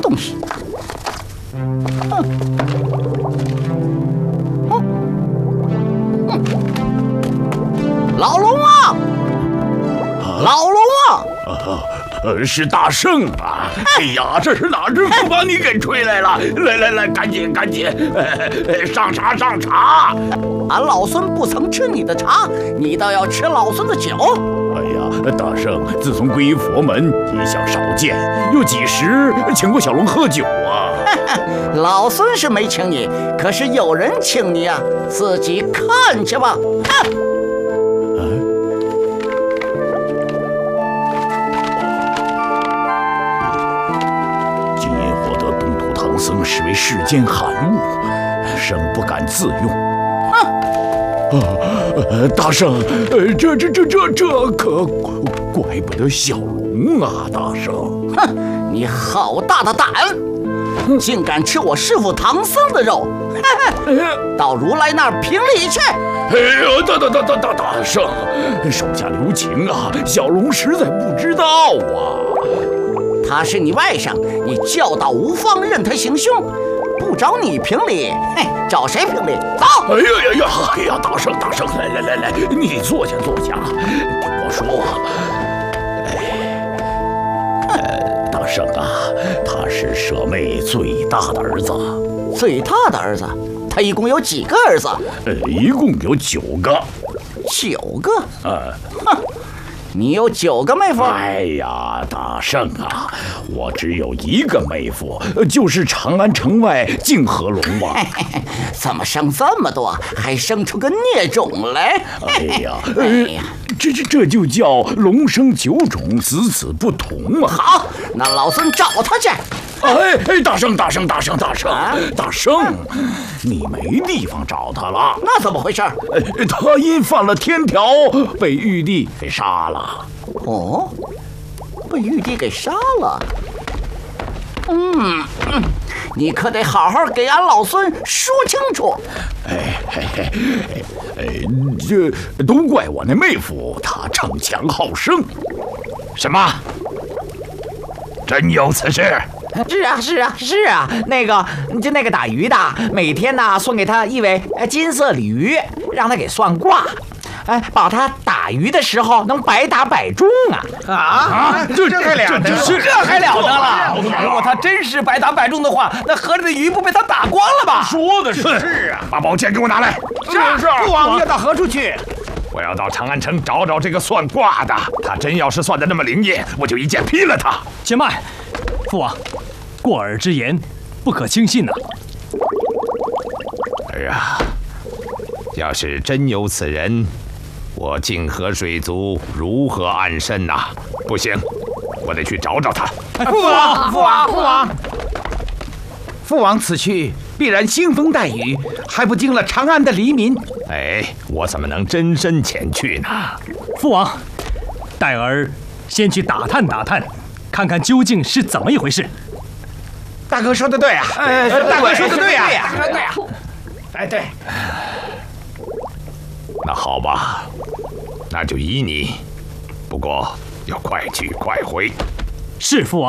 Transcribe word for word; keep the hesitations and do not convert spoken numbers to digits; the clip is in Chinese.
东西？哼！哼！哼！老龙啊！老龙啊！ 呃，是大圣啊！哎呀，这是哪只狗把你给吹来了？来来来，赶紧赶紧，呃，上茶上茶！ 俺老孙不曾吃你的茶，你倒要吃老孙的酒。 哎呀，大圣，自从皈依佛门，一向少见，又几时请过小龙喝酒啊？ 老孙是没请你，可是有人请你啊，自己看去吧。看。 僧视为世间罕物，生不敢自用。 哼！ 呃，大圣，呃，这这这这这可怪不得小龙啊！大圣， 哼，你好大的胆，竟敢吃我师父唐僧的肉！到如来那儿评理去！ 哎呀，大大大大大大圣，手下留情啊！小龙实在不知道啊。 他是你外甥，你教导无方，任他行凶，不找你评理，嘿，找谁评理？走！ 哎呀呀呀！哎呀，大圣大圣，来来来来，你坐下坐下，听我说。哎，呃，大圣啊，他是舍妹最大的儿子。 最大的儿子？他一共有几个儿子？ 呃，一共有九个。 九个？ 呃， 哼。你有九个妹夫？ 哎呀，大圣啊，我只有一个妹夫，就是长安城外泾河龙王。 怎么生这么多，还生出个孽种来？ 哎呀，哎呀，这这这就叫龙生九种，子子不同嘛。 好，那老孙找他去。 哎哎，大圣大圣大圣大圣、 啊、 大圣，你没地方找他了。 那怎么回事？ 哎，他因犯了天条，被玉帝给杀了。 哦，被玉帝给杀了。嗯嗯，你可得好好给俺老孙说清楚。 哎嘿嘿，哎，这都怪我那妹夫，他逞强好胜。什么？真有此事？ 是啊，是啊，是啊，那个就那个打鱼的，每天呢送给他一尾金色鲤鱼，让他给算卦，哎，保他打鱼的时候能百打百中啊！ 啊，这这还了得？ 这还了得了！如果他真是百打百中的话，那河里的鱼不被他打光了吧？ 说的是。 是啊， 把宝剑给我拿来。 是是。 父王要到何处去？ 我要到长安城找找这个算卦的，他真要是算得那么灵验，我就一剑劈了他。 且慢，父王，过耳之言不可轻信呐、啊。 儿啊，要是真有此人，我泾河水族如何安身呐、啊？不行，我得去找找他。 父王，父王，父王，父王此去必然腥风带雨，还不惊了长安的黎民。 哎，我怎么能真身前去呢？ 父王，待儿先去打探打探，看看究竟是怎么一回事。 大哥说的对啊，哎，大哥说的对呀，大哥对呀， 哎对。那好吧，那就依你，不过要快去快回。 是父王。